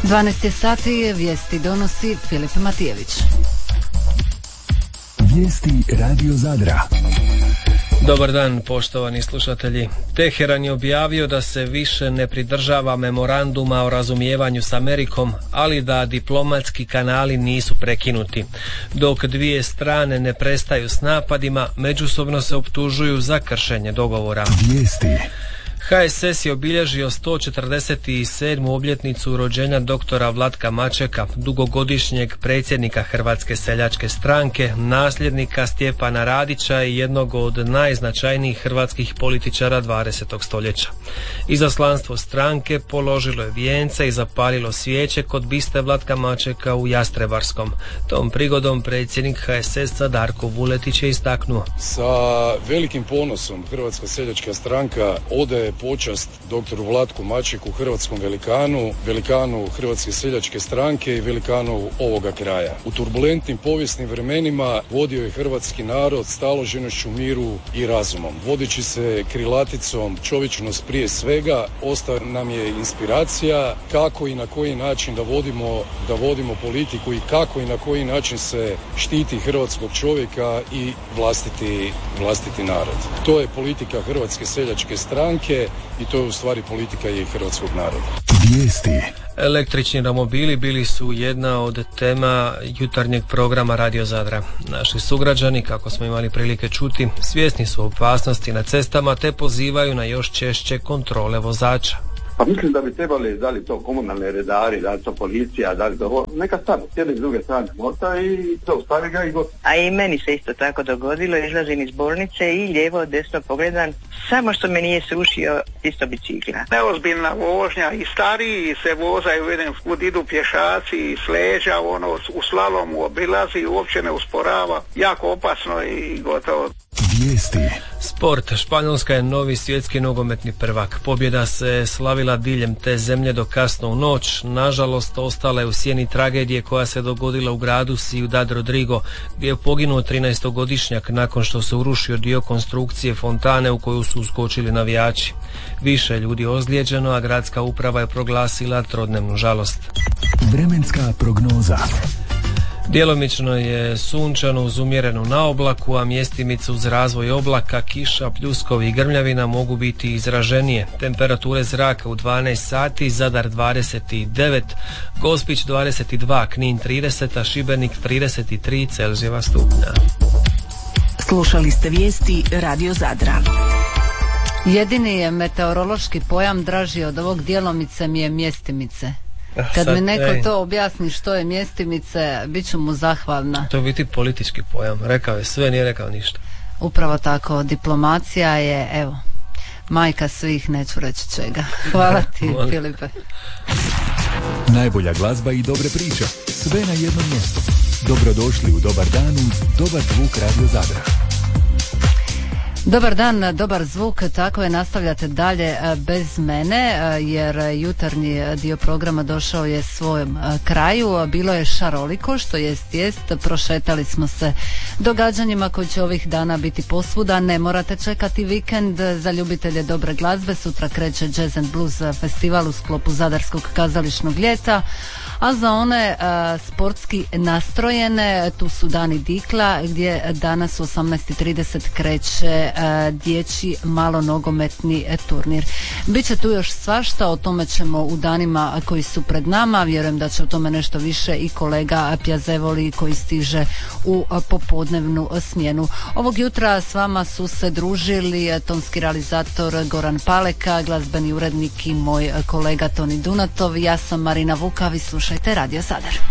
12 sati, vijesti donosi Filip Matijević. Vijesti Radio Zadra. Dobar dan, poštovani slušatelji. Teheran je objavio da se više ne pridržava memoranduma o razumijevanju s Amerikom, ali da diplomatski kanali nisu prekinuti. Dok dvije strane ne prestaju s napadima, međusobno se optužuju za kršenje dogovora. Vijesti. HSS je obilježio 147. obljetnicu rođenja doktora Vlatka Mačeka, dugogodišnjeg predsjednika Hrvatske seljačke stranke, nasljednika Stjepana Radića i jednog od najznačajnijih hrvatskih političara 20. stoljeća. Izaslanstvo stranke položilo je vijence i zapalilo svijeće kod biste Vlatka Mačeka u Jastrebarskom. Tom prigodom predsjednik HSS-a Darko Vuletić je istaknuo: Sa velikim ponosom Hrvatska seljačka stranka odaje počast doktoru Vlatku Mačeku, hrvatskom velikanu Hrvatske seljačke stranke i velikanu ovoga kraja. U turbulentnim povijesnim vremenima vodio je hrvatski narod staloženošću, miru i razumom. Vodeći se krilaticom čovječnost prije svega, ostao nam je inspiracija kako i na koji način da vodimo politiku i kako i na koji način se štiti hrvatskog čovjeka i vlastiti narod. To je politika Hrvatske seljačke stranke i to je u stvari politika i hrvatskog naroda. Vijesti. Električni romobili bili su jedna od tema jutarnjeg programa Radio Zadra. Naši sugrađani, kako smo imali prilike čuti, svjesni su opasnosti na cestama te pozivaju na još češće kontrole vozača. Pa mislim da bi trebali, da li to komunalni redari, da li to policija, da li to neka stane, sjedi s druge strane mota i to stavi ga i gotovo. A i meni se isto tako dogodilo, izlazim iz bolnice i lijevo desno pogledam, samo što me nije srušio isto bicikla. Neozbiljna vožnja i stariji se vozaju, vidim kud idu pješaci i s leđa, u slalomu obilazi, uopće ne usporava, jako opasno i gotovo. Vijesti. Sport. Španjolska je novi svjetski nogometni prvak. Pobjeda se slavila diljem te zemlje do kasno u noć. Nažalost, ostala je u sjeni tragedije koja se dogodila u gradu Ciudad Rodrigo, gdje je poginuo 13-godišnjak nakon što se urušio dio konstrukcije fontane u koju su uskočili navijači. Više ljudi ozlijeđeno, a gradska uprava je proglasila trodnevnu žalost. Vremenska prognoza. Djelomično je sunčano uz umjerenu naoblaku, a mjestimice uz razvoj oblaka, kiša, pljuskovi i grmljavina mogu biti izraženije. Temperature zraka u 12 sati, Zadar 29, Gospić 22, Knin 30, a Šibenik 33 Celzijeva stupnja. Slušali ste vijesti Radio Zadra. Jedini je meteorološki pojam draži od ovog djelomice mi je mjestimice. Kad mi neko to objasni što je mjestimice, bit ću mu zahvalna. To je biti politički pojam. Rekao je sve, nije rekao ništa. Upravo tako, diplomacija je, evo, majka svih, neću reći čega. Hvala ti, Filipe. Najbolja glazba i dobre priče, sve na jednom mjestu. Dobrodošli u Dobar dan uz Dobar zvuk Radio Zadra. Dobar dan, dobar zvuk, tako je, nastavljate dalje bez mene jer jutarnji dio programa došao je svojem kraju. Bilo je šaroliko, što jest, prošetali smo se događanjima koji će ovih dana biti posvuda. Ne morate čekati vikend za ljubitelje dobre glazbe. Sutra kreće Jazz and Blues festival u sklopu Zadarskog kazališnog ljeta. A za one sportski nastrojene, tu su Dani Dikla, gdje danas u 18:30 kreće dječji malonogometni turnir. Biće tu još svašta, o tome ćemo u danima koji su pred nama. Vjerujem da će o tome nešto više i kolega Pjazevoli koji stiže u popodnevnu smjenu. Ovog jutra s vama su se družili tonski realizator Goran Paleka, glazbeni urednik i moj kolega Toni Dunatov. Ja sam Marina Vukavi, slušajte Radio Zadar.